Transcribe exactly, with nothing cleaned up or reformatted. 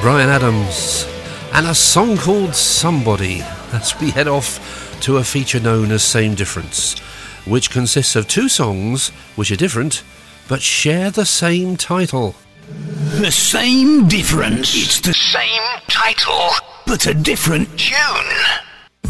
Bryan Adams, and a song called Somebody, as we head off to a feature known as Same Difference, which consists of two songs which are different but share the same title. The same difference. It's the same title, but a different tune.